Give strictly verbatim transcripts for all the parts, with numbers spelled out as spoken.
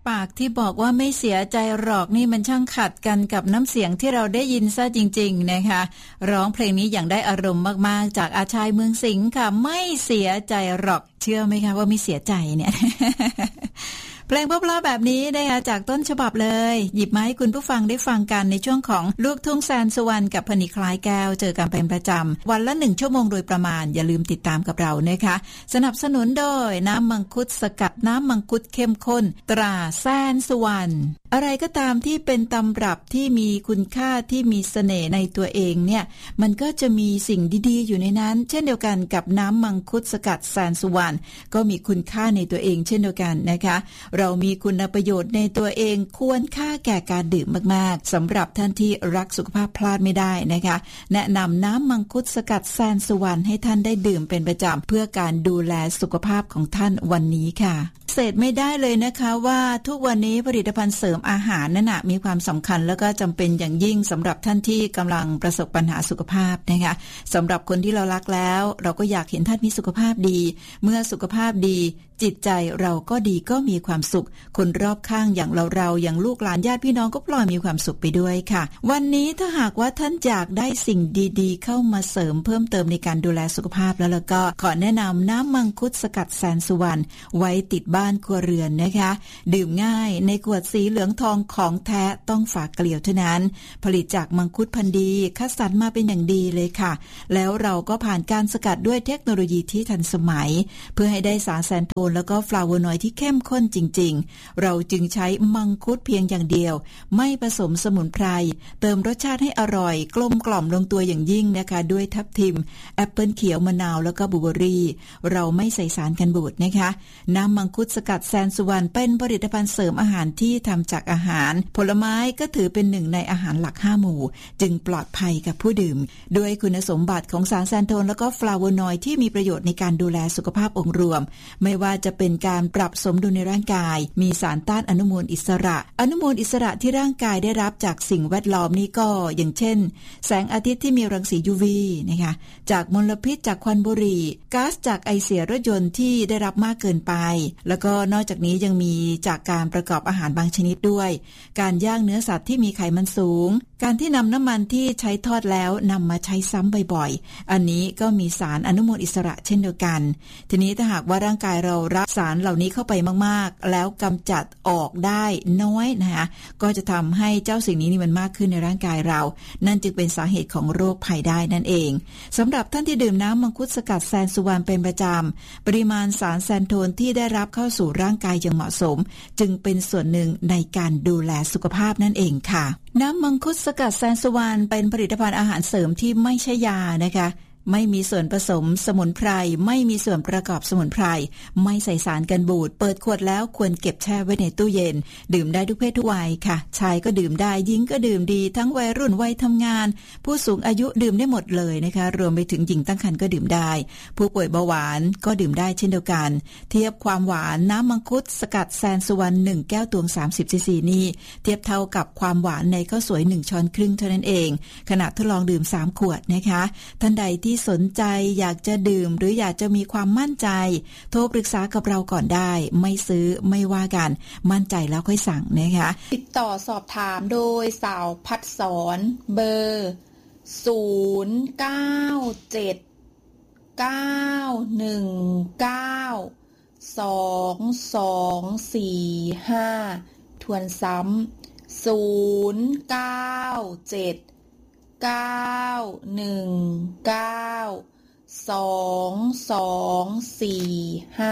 ปากที่บอกว่าไม่เสียใจหรอกนี่มันช่างขัดกันกับน้ำเสียงที่เราได้ยินซะจริงๆนะคะร้องเพลงนี้อย่างได้อารมณ์มากๆจากอาชายเมืองสิงห์ค่ะไม่เสียใจหรอกเชื่อไหมคะว่าไม่เสียใจเนี่ย เพลงเพราะๆแบบนี้นะคะจากต้นฉบับเลยหยิบมาให้คุณผู้ฟังได้ฟังกันในช่วงของลูกทุ่งแสนสุวรรณกับพนิคล้ายแก้วเจอกันเป็นประจำวันละหนึ่งชั่วโมงโดยประมาณอย่าลืมติดตามกับเรานะคะสนับสนุนโดยน้ำมังคุดสกัดน้ำมังคุดเข้มข้นตราแสนสุวรรณอะไรก็ตามที่เป็นตำรับที่มีคุณค่าที่มีเสน่ห์ในตัวเองเนี่ยมันก็จะมีสิ่งดีๆอยู่ในนั้นเช่นเดียวกันกับน้ำมังคุดสกัดแสนสุวรรณก็มีคุณค่าในตัวเองเช่นเดียวกันนะคะเรามีคุณประโยชน์ในตัวเองควรค่าแก่การดื่มมากๆสำหรับท่านที่รักสุขภาพพลาดไม่ได้นะคะแนะนำน้ำมังคุดสกัดแสนสุวรรณให้ท่านได้ดื่มเป็นประจำเพื่อการดูแลสุขภาพของท่านวันนี้ค่ะเศษไม่ได้เลยนะคะว่าทุกวันนี้ผลิตภัณฑ์เสริมอาหารนั่นนะมีความสำคัญแล้วก็จำเป็นอย่างยิ่งสำหรับท่านที่กำลังประสบปัญหาสุขภาพนะคะสำหรับคนที่เรารักแล้วเราก็อยากเห็นท่านมีสุขภาพดีเมื่อสุขภาพดีจิตใจเราก็ดีก็มีความสุขคนรอบข้างอย่างเราเราอย่างลูกหลานญาติพี่น้องก็ปล่อยมีความสุขไปด้วยค่ะวันนี้ถ้าหากว่าท่านอยากได้สิ่งดีๆเข้ามาเสริมเพิ่มเติมในการดูแลสุขภาพแล้วแล้วก็ขอแนะนำน้ำมังคุดสกัดแสนสุวรรณไว้ติดบ้านครัวเรือนนะคะดื่มง่ายในขวดสีเหลืองทองของแท้ต้องฝาเกลียวเท่านั้นผลิตจากมังคุดพันธุ์ดีคัดสรรมาเป็นอย่างดีเลยค่ะแล้วเราก็ผ่านการสกัดด้วยเทคโนโลยีที่ทันสมัยเพื่อให้ได้สารแซนโทนแล้วก็ฟลาโวนอยด์ที่เข้มข้นจริงๆเราจึงใช้มังคุดเพียงอย่างเดียวไม่ผสมสมุนไพรเติมรสชาติให้อร่อยกลมกล่อมลงตัวอย่างยิ่งนะคะด้วยทับทิมแอปเปิลเขียวมะนาวแล้วก็บลูเบอร์รี่เราไม่ใส่สารกันบูดนะคะน้ำมังคุดสกัดแสนสุวรรณเป็นผลิตภัณฑ์เสริมอาหารที่ทำจากอาหารผลไม้ก็ถือเป็นหนึ่งในอาหารหลักห้าหมู่จึงปลอดภัยกับผู้ดื่มด้วยคุณสมบัติของสารแซนโทนแล้วก็ฟลาโวนอยด์ที่มีประโยชน์ในการดูแลสุขภาพองค์รวมไม่ว่าจะเป็นการปรับสมดุลในร่างกายมีสารต้านอนุมูลอิสระอนุมูลอิสระที่ร่างกายได้รับจากสิ่งแวดล้อมนี้ก็อย่างเช่นแสงอาทิตย์ที่มีรังสี ยู วี นะคะจากมลพิษจากควันบุหรี่ก๊าซจากไอเสียรถยนต์ที่ได้รับมากเกินไปแล้วก็นอกจากนี้ยังมีจากการประกอบอาหารบางชนิดด้วยการย่างเนื้อสัตว์ที่มีไขมันสูงการที่นำน้ำมันที่ใช้ทอดแล้วนำมาใช้ซ้ำบ่อยๆอันนี้ก็มีสารอนุมูลอิสระเช่นเดียวกันทีนี้ถ้าหากว่าร่างกายเรารับสารเหล่านี้เข้าไปมากๆแล้วกำจัดออกได้น้อยนะคะก็จะทำให้เจ้าสิ่งนี้นี่มันมากขึ้นในร่างกายเรานั่นจึงเป็นสาเหตุของโรคภัยได้นั่นเองสำหรับท่านที่ดื่มน้ำมังคุดสกัดแซนสุวรรณเป็นประจำปริมาณสารแซนโทนที่ได้รับเข้าสู่ร่างกายอย่างเหมาะสมจึงเป็นส่วนหนึ่งในการดูแลสุขภาพนั่นเองค่ะน้ำมังคุดสกัดแซนสุวรรณเป็นผลิตภัณฑ์อาหารเสริมที่ไม่ใช่ยานะคะไม่มีส่วนผสมสมุนไพรไม่มีส่วนประกอบสมุนไพรไม่ใส่สารกันบูดเปิดขวดแล้วควรเก็บแช่ไว้ในตู้เย็นดื่มได้ทุกเพศทุกวัยค่ะชายก็ดื่มได้หญิงก็ดื่มดีทั้งวัยรุ่นวัยทำงานผู้สูงอายุดื่มได้หมดเลยนะคะรวมไปถึงหญิงตั้งครรภ์ก็ดื่มได้ผู้ป่วยเบาหวานก็ดื่มได้เช่นเดียวกันเทียบความหวานน้ำมังคุดสกัดแซนสุวรรณหนึ่งแก้วตวงสามสิบซีซีนี่เทียบเท่ากับความหวานในข้าวสวยหนึ่งช้อนครึ่งเท่านั้นเองขณะทดลองดื่มสามขวดนะคะท่านใดที่สนใจอยากจะดื่มหรืออยากจะมีความมั่นใจโทรปรึกษากับเราก่อนได้ไม่ซื้อไม่ว่ากันมั่นใจแล้วค่อยสั่งนะคะติดต่อสอบถามโดยสาวพัดสอนเบอร์ศูนย์ เก้า เจ็ด เก้า หนึ่ง เก้า สอง สอง สี่ ห้าทวนซ้ำศูนย์ เก้า เจ็ด เก้า หนึ่ง เก้า สอง สอง สี่ ห้า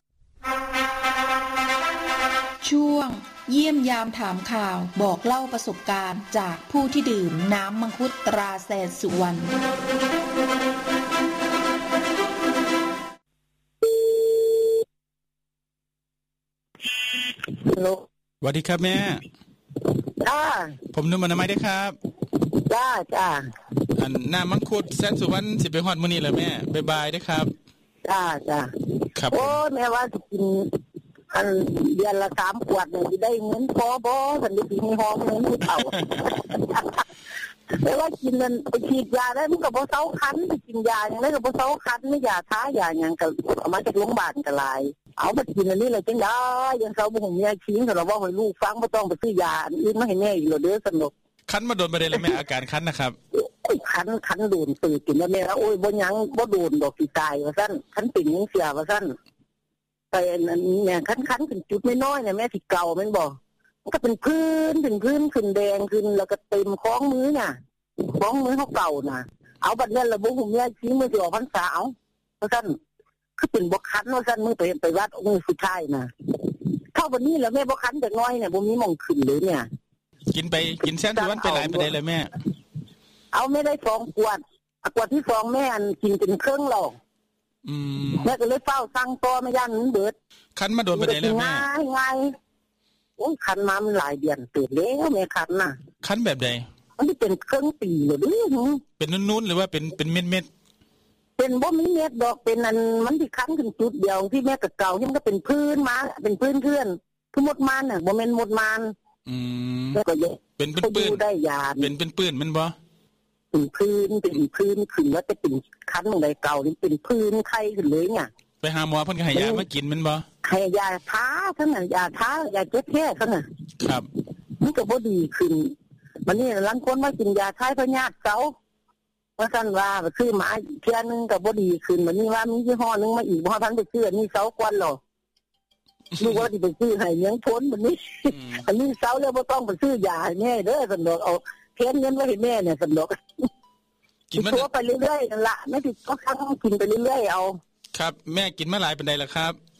ช่วงเยี่ยมยามถามข่าวบอกเล่าประสบการณ์จากผู้ที่ดื่มน้ำมังคุดตราแสนสุวรรณฮัลโหลสวัสดีครับแม่จ้าผมนุ่มอนามัยได้ครับจ้าจ้าอันน้ำมังคุดแสนสุวรรณสิไปฮอดมื้อนี้แล้วแม่บ๊ายบายเด้อครับจ้าจ้าครับโอ้แม่ว่าสิกินอันเดือนละสามขวดนี่สิได้เงินพอบ่สันได้สิให้ฮอเงินผู้เฒ่าแต่ว่ากินนั่นไปฉีดยาได้มันก็บ่เซาคันไปกินยาจังได๋ก็บ่เซาคันไม่ยาทายาหยังก็เอามาจากโรงพยาบาลก็หลายเอามากินอันนี้เลยจังได้ยังเซาบ่ฮู้แม่ชี้ก็ว่าให้ลูกฟังบ่ต้องไปซื้อยาอื่นมาให้แม่อีกแล้วเด้อสนุกคันมาโดนบ่ได้เลยแม่อาการคันนะครับคันคันโดนตื่นกินแล้วแม่โอ้ยบ่ยังบ่โดนดอกสิตายว่าซั่นคันเป็นจังเสียว่าซั่นแต่อันนี้แม่คันๆเป็นจุดน้อยๆเนี่ยแม่สิเก่าแม่นบ่มันก็เป็นพื้นเป็นพื้นขึ้นแดงขึ้นแล้วก็เต็มท้องมือน่ะท้องมือเฮาเก่าน่ะเอาบัดนี้ละบ่ฮู้แม่ชี้มือสิออกพรรษาเอาว่าซั่นคือเป็นบ่คันว่าซั่นมื้อไปไปวัดมื้อสุดท้ายน่ะเท่าบัดนี้แล้วแม่บ่คันจักน้อยเนี่ยบ่มีหม่องขึ้นเลยเนี่ยกินไปกินแซนสุวรรณไปหลายประเด็นเลยแม่เอาไม่ได้สองขวดขวดที่สองแม่อันกินเป็นเครื่องหรอกอืมแม่ก็เลยเฝ้าสั่งต่อไม่ย่านมันเบิดคันมาโดนประเด็นเลยแม่ง่ายๆโอ้ยคันมามันหลายเดือนตื่นแล้วแม่คันน่ะคันแบบใดมันสิเป็นเครื่องปีเลยดิเป็นนุ่นๆหรือว่าเป็นเป็นเม็ดๆเป็นบ่มีเม็ดดอกเป็นอันมันสิคันขึ้นจุดเดียวที่แม่ก็เก่าที่มันก็เป็นพื้นมาเป็นพื้นเพื่อนคือหมดมันน่ะบ่แม่นหมดมันอืมแล้วก็เป็นเป็นปืนได้ยาเป็นเป็นปืนมันบ่เป็นพื้นเป็นพื้นขึ้นแล้วจะเป็นคันของใดเก่านี่เป็นพื้นไข้ขึ้นเลยเนี่ยไปหาหมอเพิ่นก็ให้ยามากินมันบ่ให้ยาท้าซั่นน่ะยาท้ายาเจ็บแพ้ซั่นน่ะครับมันก็บ่ดีขึ้นบัดนี้หลังคนมากินยาท้ายพยาธิเซาว่าซั่นว่าซื้อมาเที่ยนึงก็บ่ดีขึ้นบัดนี้ว่ามียี่ห้อนึงมาอีกบ่ทันไปซื้ออันนี้เซากว่าหรอกลูกว่าสิไปซื้อให้เลี้ยงพ้นบัดนี้อันนี้เซาแล้วบ่ต้องไปซื้อยาให้แม่เด้อซั่นดอกเอาเทนเงินไว้ให้แม่เนี่ยซั่นดอกกินมาไปเรื่อยๆนั่นล่ะไม่ติดก็ค้างกินไปเรื่อยๆเอาครับแม่กินมาหลายปานใดล่ะครับ